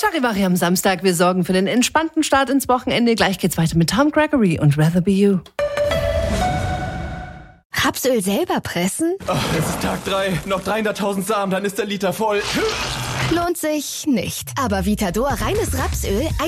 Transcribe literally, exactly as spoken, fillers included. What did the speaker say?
Charivari am Samstag. Wir sorgen für den entspannten Start ins Wochenende. Gleich geht's weiter mit Tom Gregory und Rather Be You. Rapsöl selber pressen? Oh, es ist Tag drei. Noch dreihunderttausend Samen, dann ist der Liter voll. Lohnt sich nicht. Aber Vitador reines Rapsöl